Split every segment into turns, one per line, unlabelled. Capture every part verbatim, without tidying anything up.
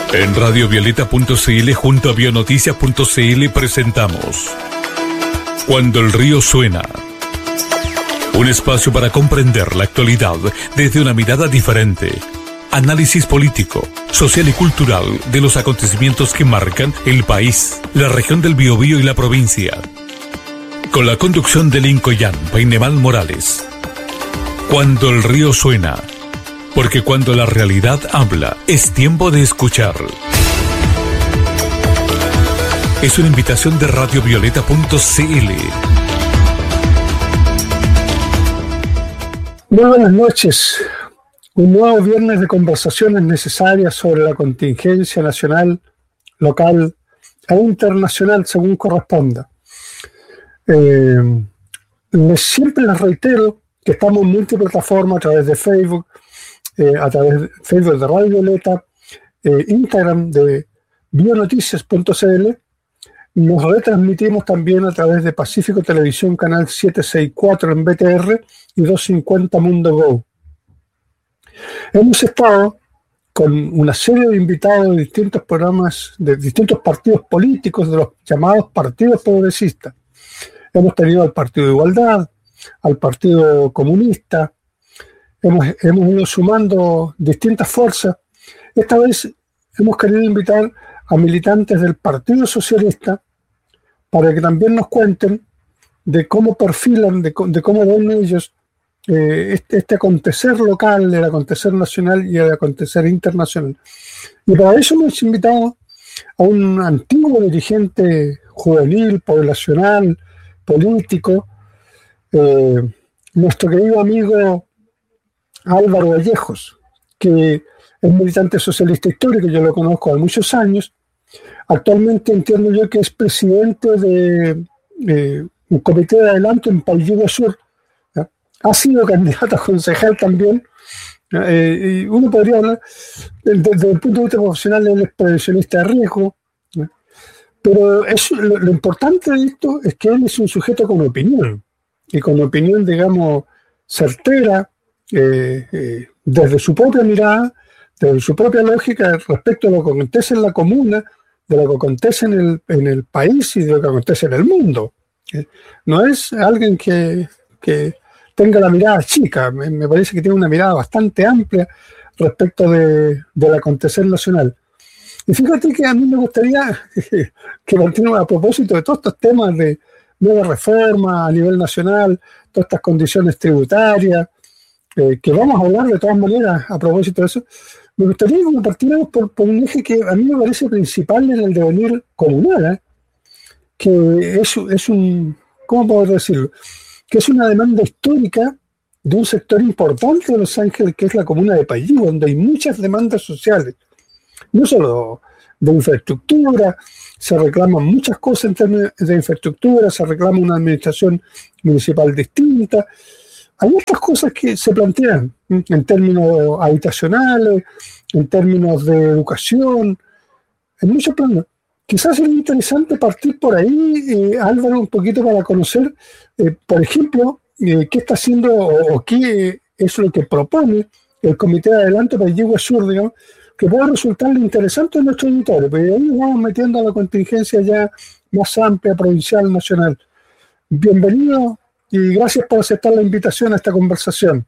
En radio violeta punto c l junto a bionoticias punto c l presentamos Cuando el río suena. Un espacio para comprender la actualidad desde una mirada diferente. Análisis político, social y cultural de los acontecimientos que marcan el país, la región del Biobío y la provincia. Con la conducción de Lincoln Painemal Morales. Cuando el río suena. Porque cuando la realidad habla, es tiempo de escuchar. Es una invitación de radio violeta punto c l.
Muy buenas noches. Un nuevo viernes de conversaciones necesarias sobre la contingencia nacional, local e internacional, según corresponda. Eh, les, siempre les reitero que estamos en multiplataforma a través de Facebook, eh, a través de Facebook de Radio Violeta, eh, Instagram de bionoticias punto c l. Nos retransmitimos también a través de Pacífico Televisión, canal setecientos sesenta y cuatro en B T R y doscientos cincuenta Mundo Go. Hemos estado con una serie de invitados de distintos programas, de distintos partidos políticos, de los llamados partidos progresistas. Hemos tenido al Partido de Igualdad, al Partido Comunista, hemos, hemos ido sumando distintas fuerzas. Esta vez hemos querido invitar a militantes del Partido Socialista para que también nos cuenten de cómo perfilan, de, de cómo ven ellos eh, este, este acontecer local, el acontecer nacional y el acontecer internacional. Y para eso hemos invitado a un antiguo dirigente juvenil, poblacional, político, eh, nuestro querido amigo Álvaro Vallejos, que es militante socialista histórico, yo lo conozco hace muchos años. Actualmente entiendo yo que es presidente de eh, un comité de adelanto en Pailligüe Sur. ¿Ya? Ha sido candidato a concejal también. Eh, y uno podría hablar, desde, desde el punto de vista profesional, él es prevencionista de riesgo. ¿Ya? Pero es, lo, lo importante de esto es que él es un sujeto con opinión. Y con opinión, digamos, certera, eh, eh, desde su propia mirada, desde su propia lógica respecto a lo que acontece en la comuna, de lo que acontece en el, en el país y de lo que acontece en el mundo. No es alguien que, que tenga la mirada chica, me, me parece que tiene una mirada bastante amplia respecto de, del acontecer nacional. Y fíjate que a mí me gustaría que continúe a propósito de todos estos temas de nueva reforma a nivel nacional, todas estas condiciones tributarias, eh, que vamos a hablar de todas maneras a propósito de eso. Me gustaría que compartiéramos por, por un eje que a mí me parece principal en el devenir comunal, ¿eh? que es, es un, ¿cómo puedo decirlo? Que es una demanda histórica de un sector importante de Los Ángeles, que es la comuna de Pailligüe, donde hay muchas demandas sociales, no solo de infraestructura, se reclaman muchas cosas en términos de infraestructura, se reclama una administración municipal distinta. Hay otras cosas que se plantean en términos habitacionales, en términos de educación, en muchos planos. Quizás sería interesante partir por ahí, eh, Álvaro, un poquito para conocer, eh, por ejemplo, eh, qué está haciendo o, o qué es lo que propone el Comité de Adelanto Pailligüe Sur, digamos, que pueda resultarle interesante a nuestro auditorio, pero ahí nos vamos metiendo a la contingencia ya más amplia, provincial, nacional. Bienvenido. Y gracias por aceptar la invitación a esta conversación.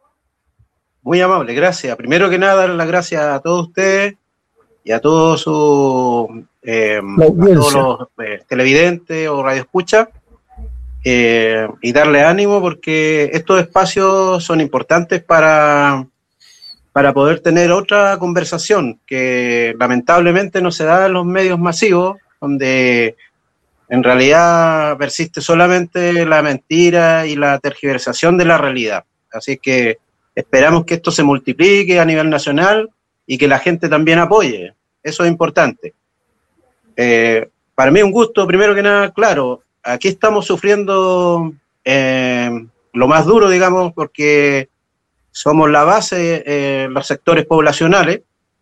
Muy amable, gracias. Primero que nada, dar las gracias a todos ustedes y a todos sus eh, a todos los eh, televidentes o radioescuchas eh, y darle ánimo porque estos espacios son importantes para, para poder tener otra conversación que lamentablemente no se da en los medios masivos, donde en realidad persiste solamente la mentira y la tergiversación de la realidad. Así que esperamos que esto se multiplique a nivel nacional y que la gente también apoye. Eso es importante. Eh, para mí un gusto, primero que nada, claro, aquí estamos sufriendo eh, lo más duro, digamos, porque somos la base, eh, los sectores poblacionales.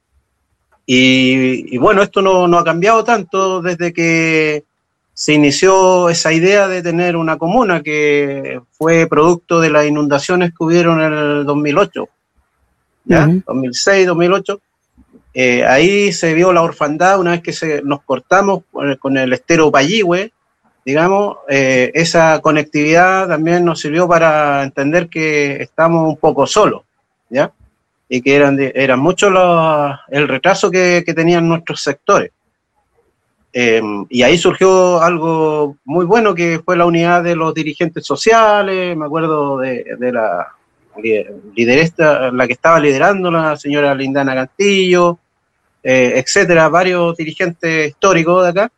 Y, y bueno, esto no, no ha cambiado tanto desde que se inició esa idea de tener una comuna que fue producto de las inundaciones que hubieron en el dos mil ocho, ¿ya? Uh-huh. dos mil seis, dos mil ocho. Eh, ahí se vio la orfandad una vez que se, nos cortamos con el estero Payihue, digamos, eh, esa conectividad también nos sirvió para entender que estamos un poco solos, ¿ya? Y que eran, eran mucho los, el retraso que, que tenían nuestros sectores. Eh, y ahí surgió algo muy bueno que fue la unidad de los dirigentes sociales, me acuerdo de, de la lideresta, la que estaba liderando, la señora Lindana Cantillo, eh, etcétera, varios dirigentes históricos de acá,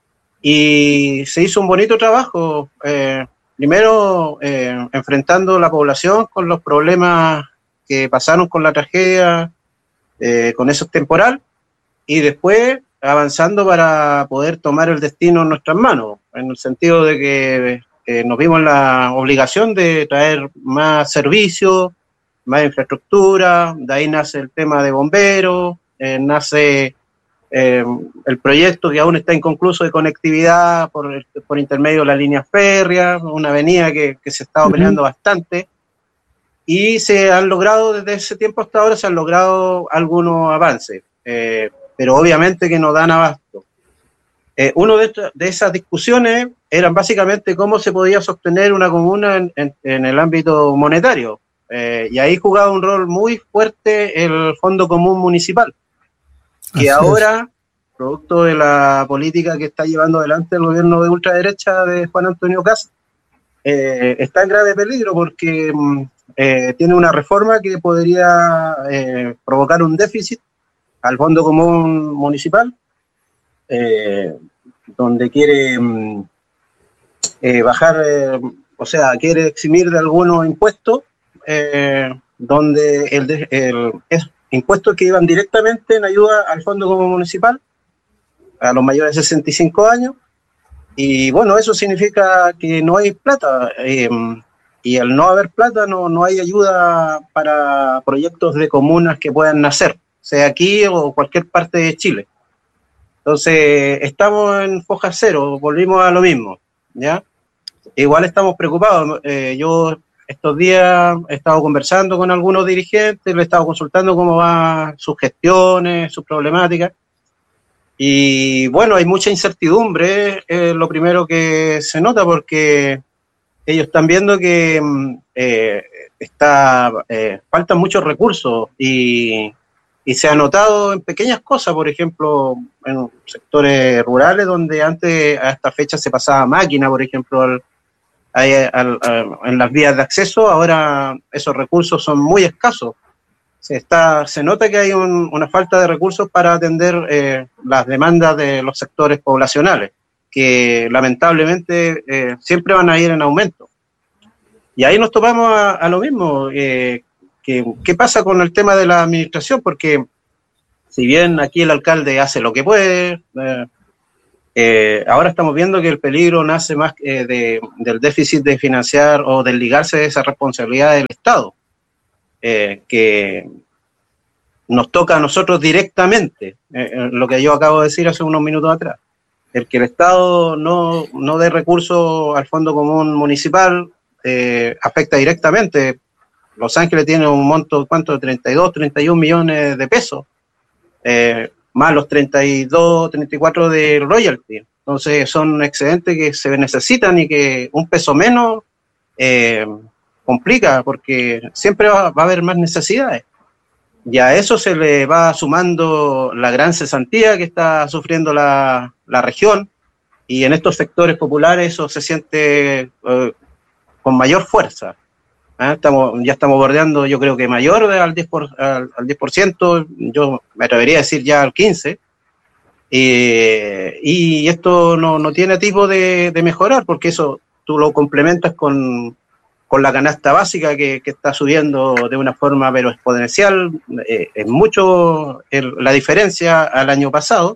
y se hizo un bonito trabajo, eh, primero eh, enfrentando la población con los problemas que pasaron con la tragedia, eh, con esos temporal, y después avanzando para poder tomar el destino en nuestras manos, en el sentido de que eh, nos vimos en la obligación de traer más servicios, más infraestructura, de ahí nace el tema de bomberos, eh, nace eh, el proyecto que aún está inconcluso de conectividad por, por intermedio de la línea férrea, una avenida que, que se está peleando uh-huh. bastante, y se han logrado, desde ese tiempo hasta ahora, se han logrado algunos avances, eh, pero obviamente que no dan abasto. Eh, uno de, de esas discusiones eran básicamente cómo se podía sostener una comuna en, en, en el ámbito monetario, eh, y ahí jugaba un rol muy fuerte el Fondo Común Municipal, que Así ahora, es. producto de la política que está llevando adelante el gobierno de ultraderecha de Juan Antonio Kast, eh, está en grave peligro porque eh, tiene una reforma que podría eh, provocar un déficit al Fondo Común Municipal, eh, donde quiere eh, bajar, eh, o sea, quiere eximir de algunos impuestos, eh, donde el, de, el es, impuestos que iban directamente en ayuda al Fondo Común Municipal, a los mayores de sesenta y cinco años, y bueno, eso significa que no hay plata, eh, y al no haber plata no, no hay ayuda para proyectos de comunas que puedan nacer, sea aquí o cualquier parte de Chile. Entonces, estamos en foja cero, volvimos a lo mismo, ¿ya? Igual estamos preocupados. Eh, yo estos días he estado conversando con algunos dirigentes, le he estado consultando cómo van sus gestiones, sus problemáticas, y bueno, hay mucha incertidumbre, es lo primero que se nota, porque ellos están viendo que eh, está, eh, faltan muchos recursos, y Y se ha notado en pequeñas cosas, por ejemplo, en sectores rurales donde antes a esta fecha se pasaba máquina, por ejemplo, al, al, al, en las vías de acceso, ahora esos recursos son muy escasos. Se, está, se nota que hay un, una falta de recursos para atender eh, las demandas de los sectores poblacionales, que lamentablemente eh, siempre van a ir en aumento. Y ahí nos topamos a, a lo mismo, eh, ¿Qué, ¿Qué pasa con el tema de la administración? Porque si bien aquí el alcalde hace lo que puede, eh, eh, ahora estamos viendo que el peligro nace más eh, de, del déficit de financiar o del ligarse de esa responsabilidad del Estado, eh, que nos toca a nosotros directamente, eh, lo que yo acabo de decir hace unos minutos atrás. El que el Estado no, no dé recursos al Fondo Común Municipal eh, afecta directamente. Los Ángeles tiene un monto, ¿cuánto? treinta y dos, treinta y un millones de pesos, eh, más los treinta y dos, treinta y cuatro de royalty. Entonces son excedentes que se necesitan y que un peso menos eh, complica, porque siempre va, va a haber más necesidades. Y a eso se le va sumando la gran cesantía que está sufriendo la, la región, y en estos sectores populares eso se siente eh, con mayor fuerza. ¿Ah? Estamos, ya estamos bordeando, yo creo que mayor al diez por ciento, al, al diez por ciento, yo me atrevería a decir ya al quince por ciento, eh, y esto no, no tiene tipo de, de mejorar, porque eso tú lo complementas con, con la canasta básica que, que está subiendo de una forma pero exponencial, eh, es mucho el, la diferencia al año pasado.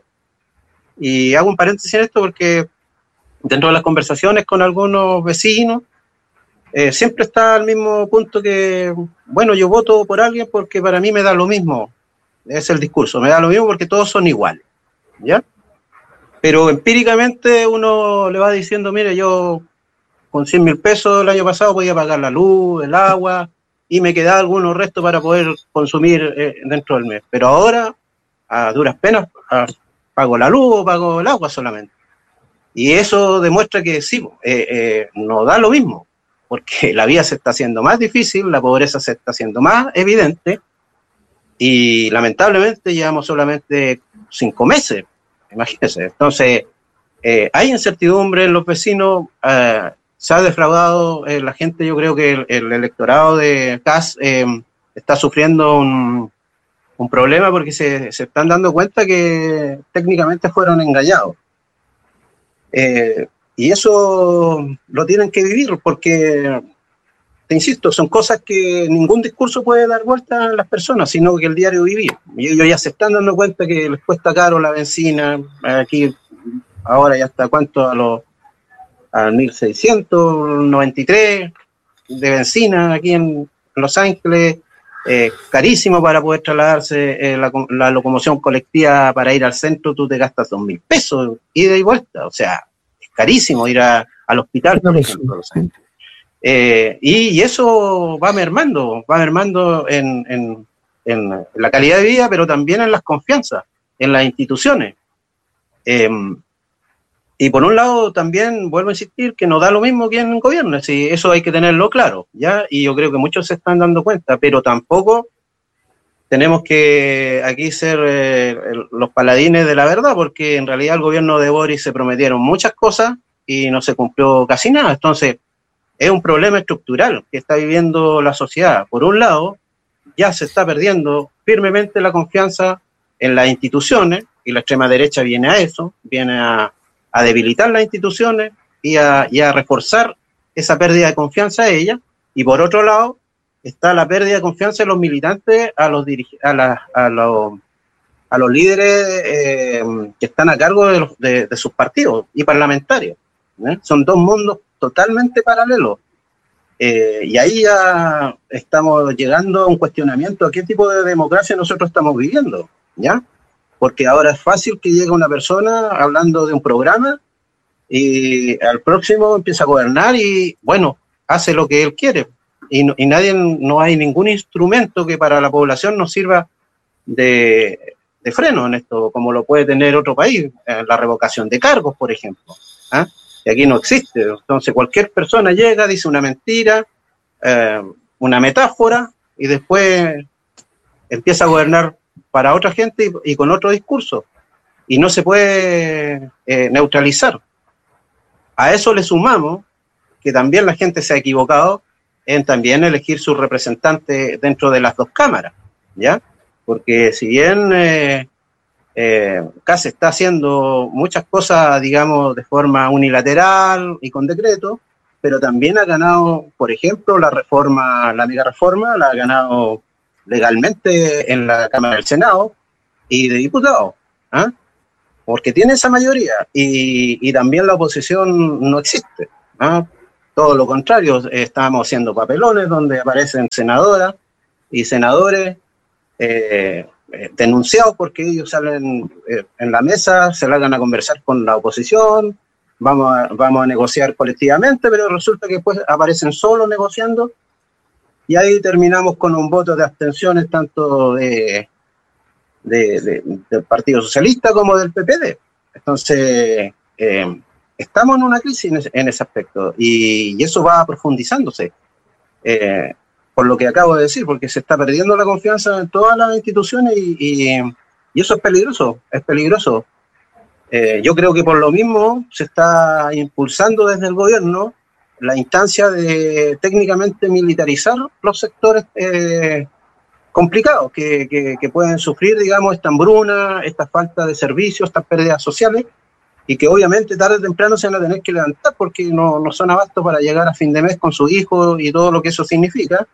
Y hago un paréntesis en esto porque dentro de las conversaciones con algunos vecinos, Eh, siempre está al mismo punto que, bueno, yo voto por alguien porque para mí me da lo mismo, es el discurso, me da lo mismo porque todos son iguales, ¿ya? Pero empíricamente uno le va diciendo, mire, yo con cien mil pesos el año pasado podía pagar la luz, el agua, y me quedaba algunos restos para poder consumir eh, dentro del mes, pero ahora a duras penas a, pago la luz o pago el agua solamente. Y eso demuestra que sí, eh, eh, no da lo mismo, porque la vida se está haciendo más difícil, la pobreza se está haciendo más evidente, y lamentablemente llevamos solamente cinco meses, imagínense. Entonces, eh, hay incertidumbre en los vecinos, eh, se ha defraudado eh, la gente. Yo creo que el, el electorado de C A S eh, está sufriendo un, un problema porque se, se están dando cuenta que técnicamente fueron engañados. Eh, y eso lo tienen que vivir porque, te insisto, son cosas que ningún discurso puede dar vuelta a las personas, sino que el diario vivir. Y ellos ya se están dando cuenta que les cuesta caro la benzina. Aquí ahora ya está, ¿cuánto? A los a mil seiscientos noventa y tres de benzina aquí en Los Ángeles, eh, carísimo para poder trasladarse, eh, la, la locomoción colectiva para ir al centro, tú te gastas dos mil pesos, ida y vuelta, o sea, es carísimo ir a, al hospital, por ejemplo, Los Ángeles. Eh, y, y eso va mermando, va mermando en, en, en la calidad de vida, pero también en las confianzas, en las instituciones. Eh, Y por un lado también vuelvo a insistir que no da lo mismo que en el gobierno, sí, eso hay que tenerlo claro, ¿ya? Y yo creo que muchos se están dando cuenta, pero tampoco tenemos que aquí ser eh, los paladines de la verdad, porque en realidad el gobierno de Boris se prometieron muchas cosas y no se cumplió casi nada. Entonces es un problema estructural que está viviendo la sociedad. Por un lado, ya se está perdiendo firmemente la confianza en las instituciones, y la extrema derecha viene a eso, viene a a debilitar las instituciones y a, y a reforzar esa pérdida de confianza de ellas. Y por otro lado está la pérdida de confianza de los militantes a los dirig- a, la, a, los, a los líderes eh, que están a cargo de, los, de, de sus partidos y parlamentarios, ¿eh? Son dos mundos totalmente paralelos. Eh, y ahí ya estamos llegando a un cuestionamiento a qué tipo de democracia nosotros estamos viviendo, ¿ya? Porque ahora es fácil que llegue una persona hablando de un programa y al próximo empieza a gobernar y, bueno, hace lo que él quiere. Y, no, y nadie, no hay ningún instrumento que para la población nos sirva de, de freno en esto, como lo puede tener otro país, la revocación de cargos, por ejemplo. ¿Ah? Y aquí no existe. Entonces cualquier persona llega, dice una mentira, eh, una metáfora, y después empieza a gobernar para otra gente y, y con otro discurso, y no se puede eh, neutralizar. A eso le sumamos que también la gente se ha equivocado en también elegir sus representantes dentro de las dos cámaras, ¿ya? Porque si bien eh, eh, Kast está haciendo muchas cosas, digamos, de forma unilateral y con decreto, pero también ha ganado, por ejemplo, la reforma, la mega reforma, la ha ganado legalmente en la Cámara del Senado y de Diputados, ¿eh? Porque tiene esa mayoría, y, y también la oposición no existe, ¿eh? Todo lo contrario, estamos haciendo papelones donde aparecen senadoras y senadores eh, eh, denunciados porque ellos salen eh, en la mesa, se largan a conversar con la oposición, vamos a, vamos a negociar colectivamente, pero resulta que después aparecen solos negociando. Y ahí terminamos con un voto de abstenciones tanto de, de, de, del Partido Socialista como del P P D. Entonces, eh, estamos en una crisis en ese, en ese aspecto, y, y eso va profundizándose, eh, por lo que acabo de decir, porque se está perdiendo la confianza en todas las instituciones y, y, y eso es peligroso, es peligroso. Eh, yo creo que por lo mismo se está impulsando desde el gobierno la instancia de técnicamente militarizar los sectores eh, complicados que, que, que pueden sufrir, digamos, esta hambruna, esta falta de servicios, estas pérdidas sociales, y que obviamente tarde o temprano se van a tener que levantar porque no, no son abastos para llegar a fin de mes con sus hijos y todo lo que eso significa.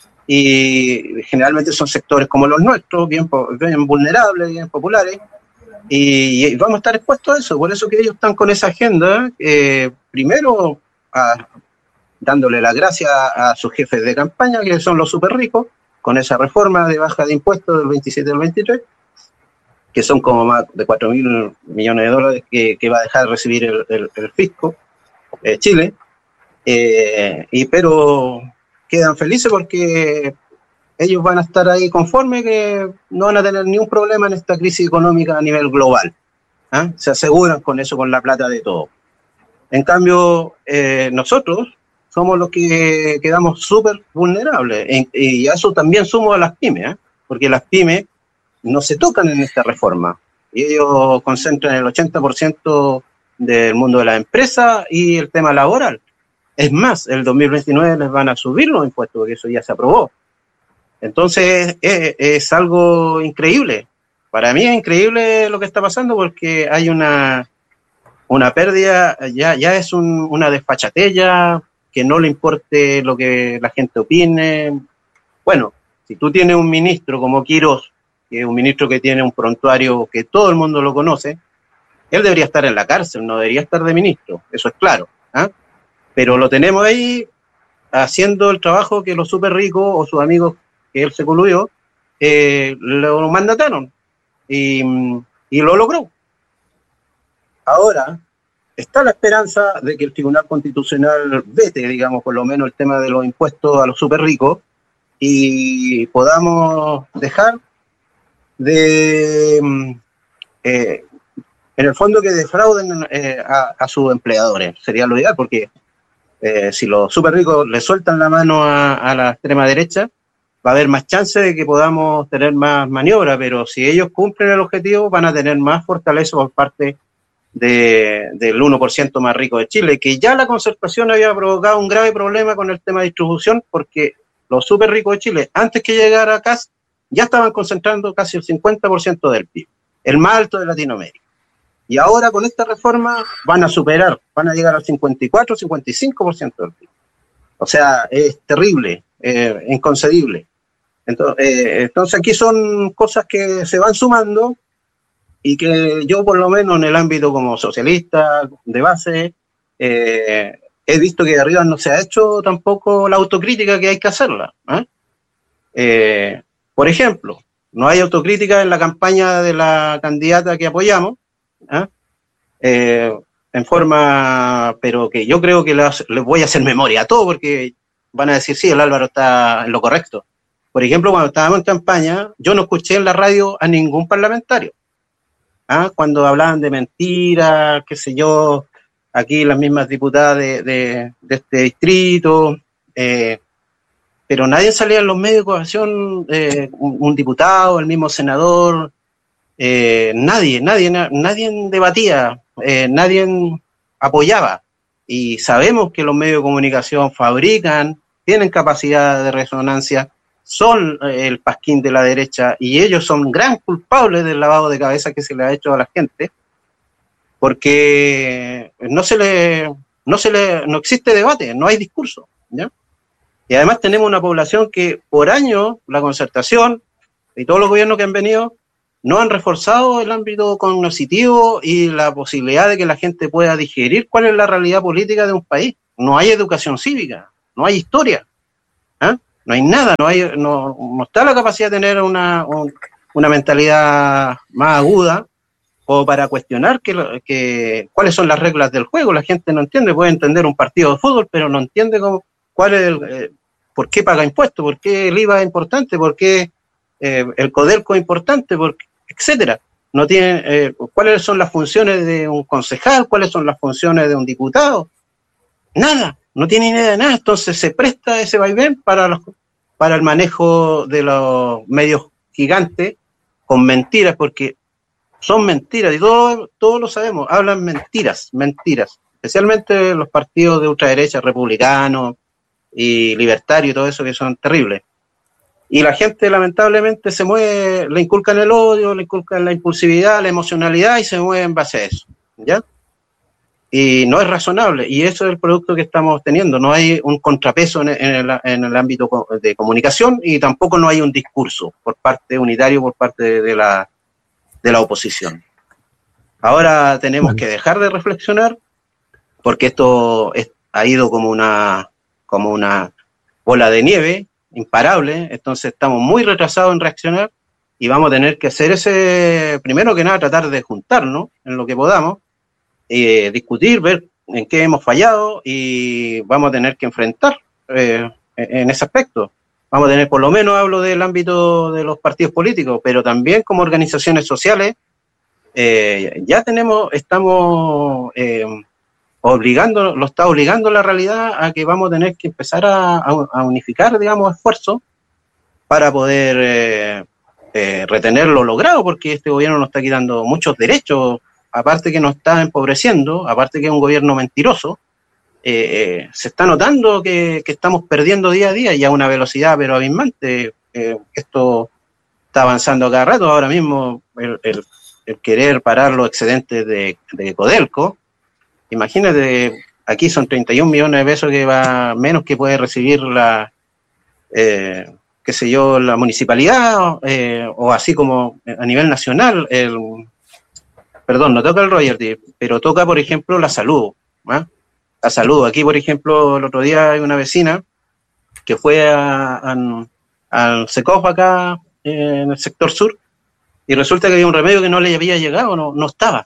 Y generalmente son sectores como los nuestros, bien, bien vulnerables, bien populares, y, y vamos a estar expuestos a eso. Por eso que ellos están con esa agenda, eh, primero a, dándole las gracias a, a sus jefes de campaña, que son los súper ricos, con esa reforma de baja de impuestos del veintisiete al veintitrés, que son como más de cuatro mil millones de dólares que, que va a dejar de recibir el, el, el fisco, eh, Chile, eh, y pero quedan felices porque ellos van a estar ahí conformes que no van a tener ni un problema en esta crisis económica a nivel global. ¿Ah? Se aseguran con eso, con la plata de todo. En cambio, eh, nosotros somos los que quedamos súper vulnerables. En, y a eso también sumo a las pymes, ¿eh? Porque las pymes no se tocan en esta reforma. Y ellos concentran el ochenta por ciento del mundo de la empresa y el tema laboral. Es más, el dos mil veintinueve les van a subir los impuestos, porque eso ya se aprobó. Entonces, es, es algo increíble. Para mí es increíble lo que está pasando porque hay una, una pérdida, ya, ya es un, una desfachatez ya, que no le importe lo que la gente opine. Bueno, si tú tienes un ministro como Quirós, que es un ministro que tiene un prontuario que todo el mundo lo conoce, él debería estar en la cárcel, no debería estar de ministro, eso es claro. ¿eh? Pero lo tenemos ahí haciendo el trabajo que los súper ricos o sus amigos que él se coludió, eh, lo mandataron. Y, y lo logró. Ahora está la esperanza de que el Tribunal Constitucional vete, digamos, por lo menos el tema de los impuestos a los súper ricos y podamos dejar de, eh, en el fondo, que defrauden eh, a, a sus empleadores. Sería lo ideal, porque eh, si los súper ricos le sueltan la mano a, a la extrema derecha, va a haber más chance de que podamos tener más maniobra, pero si ellos cumplen el objetivo, van a tener más fortaleza por parte de, del uno por ciento más rico de Chile, que ya la concertación había provocado un grave problema con el tema de distribución, porque los súper ricos de Chile, antes que llegara a C A S, ya estaban concentrando casi el cincuenta por ciento del P I B, el más alto de Latinoamérica. Y ahora con esta reforma van a superar, van a llegar al cincuenta y cuatro, cincuenta y cinco por ciento del P I B. O sea, es terrible, eh, inconcebible. Entonces, eh, entonces aquí son cosas que se van sumando y que yo, por lo menos en el ámbito como socialista de base, eh, he visto que de arriba no se ha hecho tampoco la autocrítica que hay que hacerla. ¿eh? Eh, por ejemplo, no hay autocrítica en la campaña de la candidata que apoyamos, ¿eh? Eh, en forma, pero que yo creo que les, les voy a hacer memoria a todo, porque van a decir, sí, el Álvaro está en lo correcto. Por ejemplo, cuando estábamos en campaña, yo no escuché en la radio a ningún parlamentario. ¿Ah? Cuando hablaban de mentiras, qué sé yo, aquí las mismas diputadas de, de, de este distrito, eh, pero nadie salía en los medios de comunicación, eh, un, un diputado, el mismo senador, eh, nadie, nadie, nadie debatía, eh, nadie apoyaba. Y sabemos que los medios de comunicación fabrican, tienen capacidad de resonancia, son el pasquín de la derecha y ellos son gran culpables del lavado de cabeza que se le ha hecho a la gente, porque no se le, no se le, no existe debate, no hay discurso, ¿ya? Y además tenemos una población que por años la concertación y todos los gobiernos que han venido no han reforzado el ámbito cognitivo y la posibilidad de que la gente pueda digerir cuál es la realidad política de un país. No hay educación cívica, no hay historia, ¿eh? No hay nada, no, hay, no, no está la capacidad de tener una, un, una mentalidad más aguda o para cuestionar que, que, cuáles son las reglas del juego. La gente no entiende, puede entender un partido de fútbol, pero no entiende cómo, cuál es el, eh, por qué paga impuestos, por qué el I V A es importante, por qué eh, el Codelco es importante, por, etcétera. No tiene, eh, cuáles son las funciones de un concejal, cuáles son las funciones de un diputado. Nada. No tiene idea de nada, entonces se presta ese vaivén para, los, para el manejo de los medios gigantes con mentiras, porque son mentiras, y todos todo lo sabemos, hablan mentiras, mentiras, especialmente los partidos de ultraderecha, republicanos y libertarios y todo eso, que son terribles. Y la gente lamentablemente se mueve, le inculcan el odio, le inculcan la impulsividad, la emocionalidad y se mueve en base a eso, ¿ya? Y no es razonable, y eso es el producto que estamos teniendo. No hay un contrapeso en el, en el ámbito de comunicación y tampoco no hay un discurso por parte unitario, por parte de, de, la, de la oposición. Ahora tenemos bueno. que dejar de reflexionar, porque esto es, ha ido como una, como una bola de nieve imparable, entonces estamos muy retrasados en reaccionar y vamos a tener que hacer ese, primero que nada, tratar de juntarnos en lo que podamos, Eh, discutir, ver en qué hemos fallado y vamos a tener que enfrentar eh, en ese aspecto. vamos a tener, por lo menos hablo del ámbito de los partidos políticos, pero también como organizaciones sociales, eh, ya tenemos, estamos eh, obligando, lo está obligando la realidad a que vamos a tener que empezar a, a unificar, digamos, esfuerzos para poder eh, eh, retener lo logrado, porque este gobierno nos está quitando muchos derechos, aparte que nos está empobreciendo, aparte que es un gobierno mentiroso. Eh, eh, se está notando que, que estamos perdiendo día a día y a una velocidad pero abismante. Eh, esto está avanzando cada rato. Ahora mismo el, el, el querer parar los excedentes de, de Codelco, imagínate, aquí son treinta y un millones de pesos que va menos que puede recibir la, eh, qué sé yo, la municipalidad, eh, o así como a nivel nacional, el, perdón, no toca el royalty, pero toca, por ejemplo, la salud, ¿eh? La salud. Aquí, por ejemplo, el otro día hay una vecina que fue al SECOF acá eh, en el sector sur y resulta que había un remedio que no le había llegado, no, no estaba.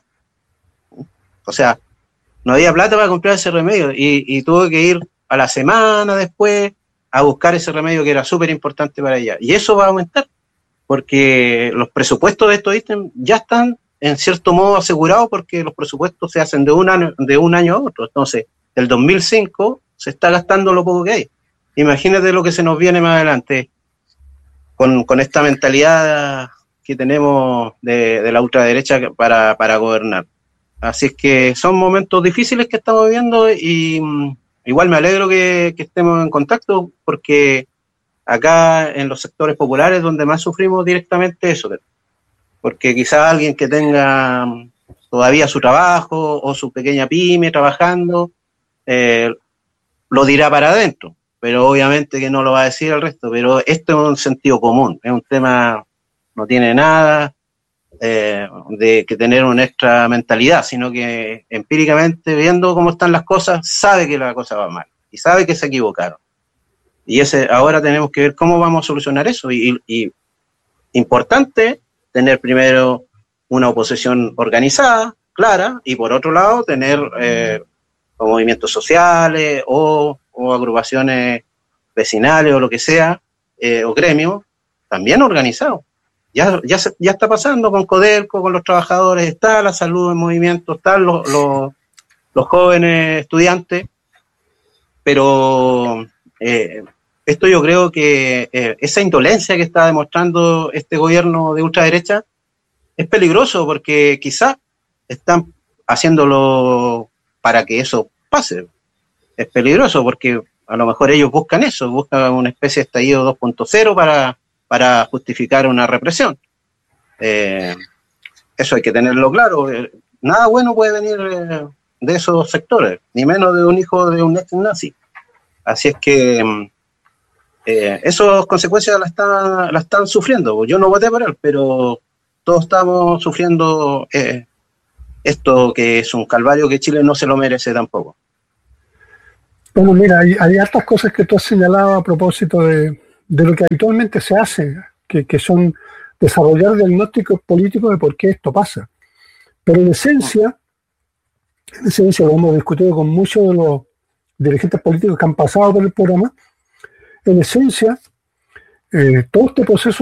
O sea, no había plata para comprar ese remedio y, y tuve que ir a la semana después a buscar ese remedio que era súper importante para ella. Y eso va a aumentar porque los presupuestos de estos ítems ya están en cierto modo asegurados porque los presupuestos se hacen de un año, de un año a otro. Entonces, del dos mil cinco se está gastando lo poco que hay. Imagínate lo que se nos viene más adelante con, con esta mentalidad que tenemos de, de la ultraderecha para, para gobernar. Así es que son momentos difíciles que estamos viviendo y um, igual me alegro que, que estemos en contacto porque acá en los sectores populares donde más sufrimos directamente eso, porque quizá alguien que tenga todavía su trabajo o su pequeña pyme trabajando, eh, lo dirá para adentro, pero obviamente que no lo va a decir el resto, pero esto es un sentido común, es un tema, no tiene nada eh, de que tener una extra mentalidad, sino que empíricamente viendo cómo están las cosas, sabe que la cosa va mal y sabe que se equivocaron. Y ese ahora tenemos que ver cómo vamos a solucionar eso y, y, y importante tener primero una oposición organizada, clara, y por otro lado tener eh, o movimientos sociales o, o agrupaciones vecinales o lo que sea, eh, o gremios, también organizados. Ya, ya, se, ya está pasando con Codelco, con los trabajadores, está la salud en movimiento, están los, los, los jóvenes estudiantes, pero eh, esto yo creo que eh, esa indolencia que está demostrando este gobierno de ultraderecha es peligroso porque quizás están haciéndolo para que eso pase. Es peligroso porque a lo mejor ellos buscan eso, buscan una especie de estallido dos punto cero para, para justificar una represión. Eh, eso hay que tenerlo claro. Nada bueno puede venir de esos sectores, ni menos de un hijo de un ex nazi. Así es que eh, esas consecuencias las están, las están sufriendo. Yo no voté por él, pero todos estamos sufriendo eh, esto que es un calvario que Chile no se lo merece tampoco.
Bueno, mira, hay, hay hartas cosas que tú has señalado a propósito de, de lo que habitualmente se hace, que, que son desarrollar diagnósticos políticos de por qué esto pasa. Pero en esencia, en esencia lo hemos discutido con muchos de los dirigentes políticos que han pasado por el programa, en esencia, eh, todo este proceso